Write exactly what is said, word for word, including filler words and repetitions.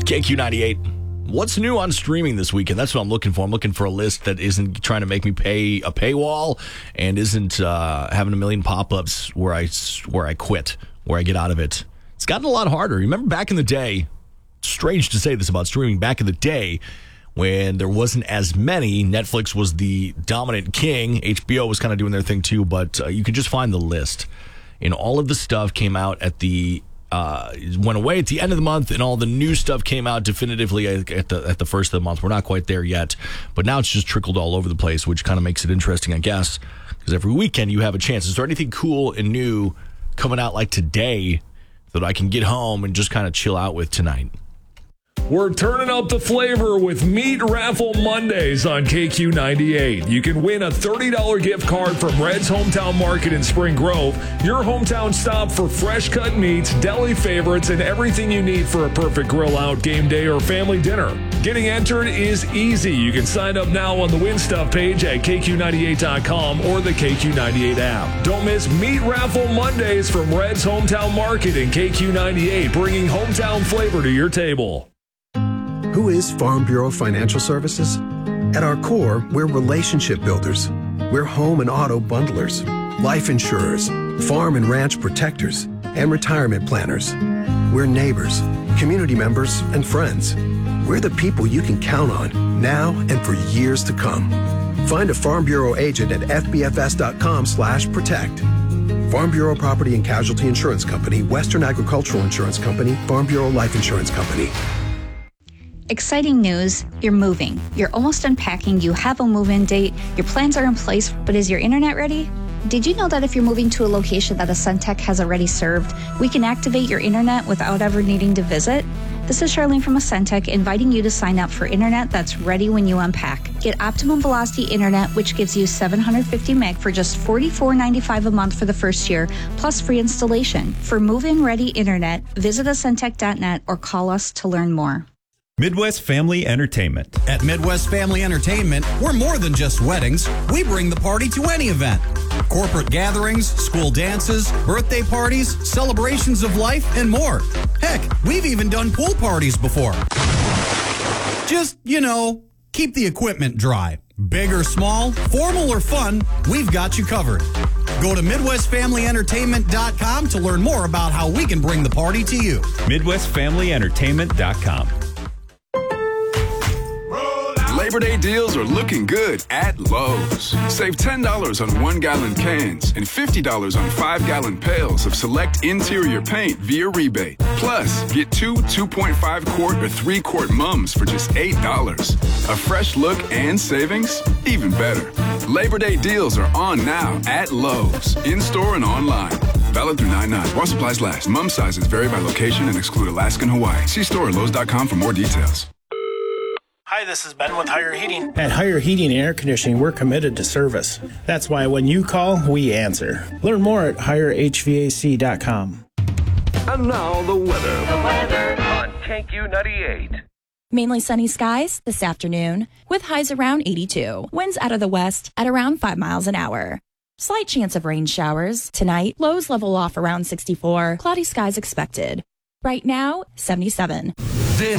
K Q ninety-eight. What's new on streaming this weekend? That's what I'm looking for. I'm looking for a list that isn't trying to make me pay a paywall and isn't uh, having a million pop-ups where I, where I quit, where I get out of it. It's gotten a lot harder. Remember back in the day, strange to say this about streaming, back in the day when there wasn't as many, Netflix was the dominant king. H B O was kind of doing their thing too, but uh, you could just find the list. And all of the stuff came out at the Uh, went away at the end of the month, and all the new stuff came out definitively at the at the first of the month. We're not quite there yet, but now it's just trickled all over the place, which kind of makes it interesting, I guess, because every weekend you have a chance. Is there anything cool and new coming out like today that I can get home and just kind of chill out with tonight? We're turning up the flavor with Meat Raffle Mondays on K Q ninety-eight. You can win a thirty dollars gift card from Red's Hometown Market in Spring Grove, your hometown stop for fresh cut meats, deli favorites, and everything you need for a perfect grill out, game day, or family dinner. Getting entered is easy. You can sign up now on the Win Stuff page at K Q ninety-eight dot com or the K Q ninety-eight app. Don't miss Meat Raffle Mondays from Red's Hometown Market in K Q ninety-eight, bringing hometown flavor to your table. Who is Farm Bureau Financial Services? At our core, we're relationship builders. We're home and auto bundlers, life insurers, farm and ranch protectors, and retirement planners. We're neighbors, community members, and friends. We're the people you can count on now and for years to come. Find a Farm Bureau agent at F B F S dot com slash protect. Farm Bureau Property and Casualty Insurance Company, Western Agricultural Insurance Company, Farm Bureau Life Insurance Company. Exciting news, you're moving. You're almost unpacking, you have a move-in date, your plans are in place, but is your internet ready? Did you know that if you're moving to a location that a SunTech has already served, we can activate your internet without ever needing to visit? This is Charlene from SunTech inviting you to sign up for internet that's ready when you unpack. Get Optimum Velocity Internet, which gives you seven hundred fifty meg for just forty-four ninety-five a month for the first year, plus free installation. For move-in ready internet, visit us suntech dot net or call us to learn more. Midwest Family Entertainment. At Midwest Family Entertainment, we're more than just weddings. We bring the party to any event. Corporate gatherings, school dances, birthday parties, celebrations of life, and more. Heck, we've even done pool parties before. Just, you know, keep the equipment dry. Big or small, formal or fun, we've got you covered. Go to Midwest Family Entertainment dot com to learn more about how we can bring the party to you. Midwest Family Entertainment dot com. Labor Day deals are looking good at Lowe's. Save ten dollars on one-gallon cans and fifty dollars on five-gallon pails of select interior paint via rebate. Plus, get two two point five quart or three quart mums for just eight dollars. A fresh look and savings? Even better. Labor Day deals are on now at Lowe's, in-store and online. Valid through nine nine. While supplies last. Mum sizes vary by location and exclude Alaska and Hawaii. See store at Lowe's dot com for more details. Hi, this is Ben with Higher Heating. At Higher Heating and Air Conditioning, we're committed to service. That's why when you call, we answer. Learn more at higher H V A C dot com. And now the weather. The weather on K Q ninety-eight. Mainly sunny skies this afternoon with highs around eighty-two. Winds out of the west at around five miles an hour. Slight chance of rain showers. Tonight, lows level off around sixty-four. Cloudy skies expected. Right now, seventy-seven.